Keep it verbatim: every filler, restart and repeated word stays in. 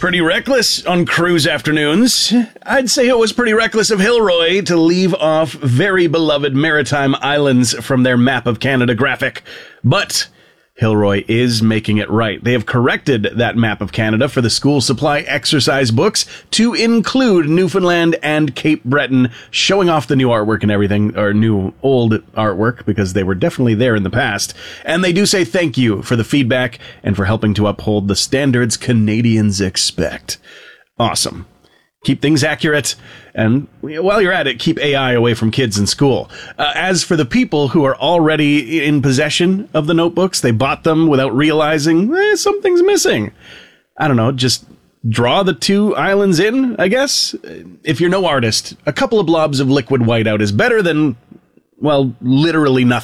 pretty reckless on cruise afternoons. I'd say it was pretty reckless of Hilroy to leave off very beloved maritime islands from their map of Canada graphic. But Hilroy is making it right. They have corrected that map of Canada for the school supply exercise books to include Newfoundland and Cape Breton, showing off the new artwork and everything, or new old artwork, because they were definitely there in the past. And they do say thank you for the feedback and for helping to uphold the standards Canadians expect. Awesome. Keep things accurate, and while you're at it, keep A I away from kids in school. Uh, as for the people who are already in possession of the notebooks, they bought them without realizing eh, something's missing. I don't know, just draw the two islands in, I guess? If you're no artist, a couple of blobs of liquid whiteout is better than, well, literally nothing.